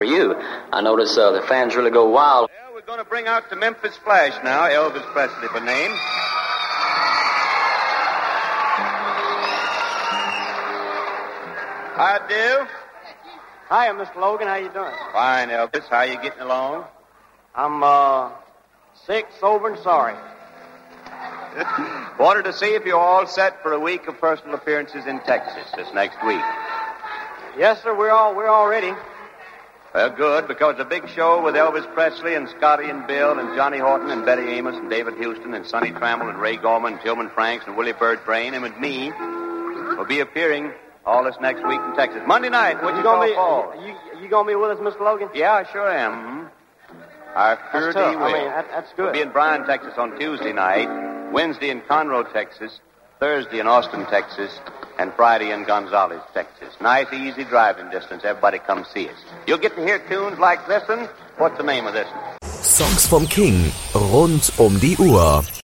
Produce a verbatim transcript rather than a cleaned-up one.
For you, I notice uh, the fans really go wild. Well, we're going to bring out the Memphis Flash now, Elvis Presley by name. How do? Hiya, Mister Logan. How you doing? Fine, Elvis. How you getting along? I'm, uh, sick, sober, and sorry. Wanted to see if you're all set for a week of personal appearances in Texas this next week. Yes, sir. We're all we're all ready. Well, good, because a big show with Elvis Presley and Scotty and Bill and Johnny Horton and Betty Amos and David Houston and Sonny Trammell and Ray Gorman and Tillman Franks and Willie Bird Brain and with me will be appearing all this next week in Texas. Monday night, What Wichita you gonna be? Falls. You you gonna be with us, Mister Logan? Yeah, I sure am. Mm-hmm. I sure That's tough. will. I mean, that, that's good. We'll be in Bryan, Texas on Tuesday night, Wednesday in Conroe, Texas, Thursday in Austin, Texas, and Friday in Gonzales, Texas. Nice, easy driving distance. Everybody come see us. You'll get to hear tunes like this one. What's the name of this one? Songs vom King rund um die Uhr.